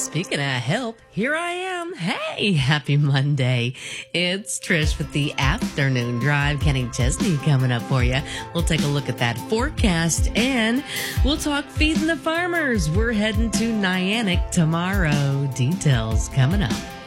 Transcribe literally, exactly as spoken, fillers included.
Speaking of help, here I am. Hey, happy Monday. It's Trish with the afternoon drive. Kenny Chesney coming up for you. We'll take a look at that forecast and we'll talk feeding the farmers. We're heading to Niantic tomorrow. Details coming up.